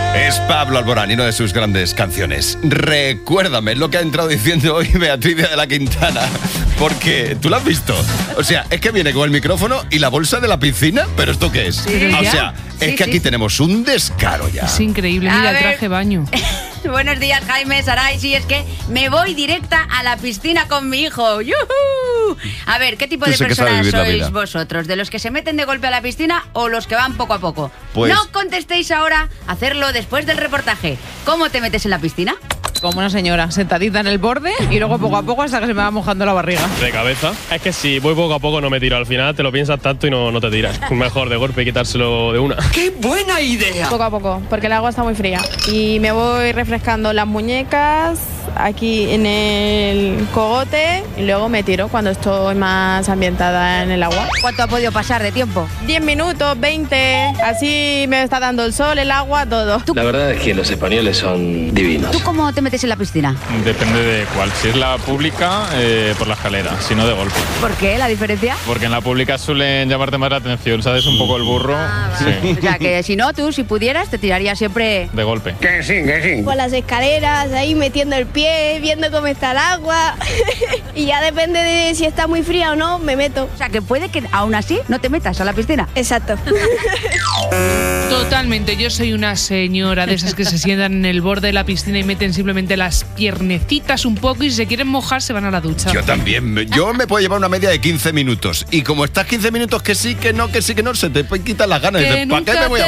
Es Pablo Alborán y una de sus grandes canciones. Recuérdame lo que ha entrado diciendo hoy Beatriz de la Quintana. Porque tú lo has visto. O sea, es que viene con el micrófono y la bolsa de la piscina. ¿Pero esto qué es? Sí, o sea, es que aquí tenemos un descaro ya. Es increíble, mira el traje baño. Buenos días, Jaime, Saray. Sí, es que me voy directa a la piscina con mi hijo. ¡Yujú! A ver, ¿qué tipo de personas sois vosotros? ¿De los que se meten de golpe a la piscina o los que van poco a poco? Pues... No contestéis ahora, hacerlo después del reportaje. ¿Cómo te metes en la piscina? Como una señora, sentadita en el borde y luego poco a poco hasta que se me va mojando la barriga. De cabeza. Es que si voy poco a poco no me tiro. Al final te lo piensas tanto y no te tiras. Mejor de golpe quitárselo de una. ¡Qué buena idea! Poco a poco, porque el agua está muy fría. Y me voy refrescando las muñecas aquí en el cogote y luego me tiro cuando estoy más ambientada en el agua. ¿Cuánto ha podido pasar de tiempo? 10 minutos, 20, así me está dando el sol, el agua, todo. La verdad es que los españoles son divinos. ¿Tú cómo te metes en la piscina? Depende de cuál. Si es la pública, por la escalera, si no de golpe. ¿Por qué? ¿La diferencia? Porque en la pública suelen llamarte más la atención, ¿sabes? Un poco el burro. Vale. Sí. O sea, que si no, tú, si pudieras, te tirarías siempre... De golpe. Que sí. Por las escaleras, ahí metiendo el pie, viendo cómo está el agua. Y ya depende de si está muy fría o no, me meto. O sea, que puede que aún así no te metas a la piscina. Exacto. Totalmente, yo soy una señora de esas que se sientan en el borde de la piscina y meten simplemente las piernecitas un poco y si se quieren mojar se van a la ducha. Yo también, yo me puedo llevar una media de 15 minutos y como estás 15 minutos que sí, que no, se te quitan las ganas. ¿Para qué me voy a